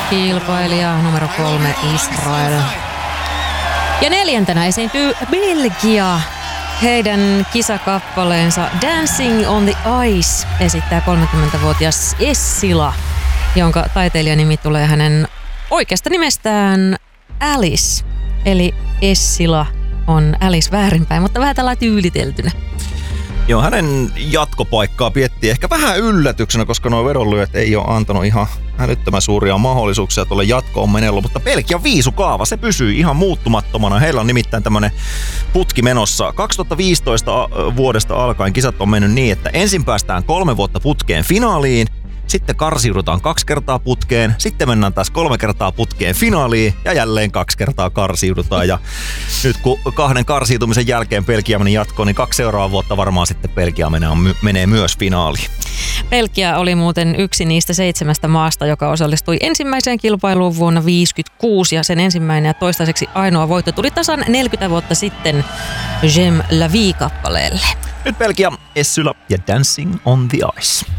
kilpailija numero 3 Israel. Ja 4. esiintyy Belgia. Heidän kisakappaleensa Dancing on the Ice esittää 30-vuotias Essila, jonka taiteilijanimi tulee hänen oikeasta nimestään Alice. Eli Essila on Alice väärinpäin, mutta vähän tällä tyyliteltynä. Joo, hänen jatkopaikkaa piettiin ehkä vähän yllätyksenä, koska nuo vedonlyöt ei ole antanut ihan älyttömän suuria mahdollisuuksia tuolle jatkoon menellä, mutta Belgian viisukaava, se pysyy ihan muuttumattomana. Heillä on nimittäin tämmönen putki menossa. 2015 vuodesta alkaen kisat on mennyt niin, että ensin päästään 3 vuotta putkeen finaaliin, sitten karsiudutaan 2 kertaa putkeen, sitten mennään taas 3 kertaa putkeen finaaliin ja jälleen 2 kertaa karsiudutaan. Ja nyt kun 2 karsiutumisen jälkeen Belgia meni jatkoon, niin 2 seuraavaa vuotta varmaan sitten Belgia menee myös finaaliin. Belgia oli muuten yksi niistä 7 maasta, joka osallistui ensimmäiseen kilpailuun vuonna 1956 ja sen ensimmäinen ja toistaiseksi ainoa voitto tuli tasan 40 vuotta sitten J'aime la vie -kappaleelle. Nyt Belgia, Essula ja Dancing on the Ice.